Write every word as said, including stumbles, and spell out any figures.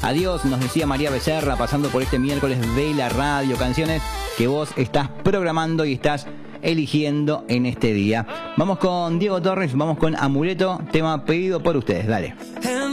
Adiós, nos decía María Becerra, pasando por este miércoles de la radio, canciones que vos estás programando y estás eligiendo en este día. Vamos con Diego Torres, vamos con Amuleto, tema pedido por ustedes, dale.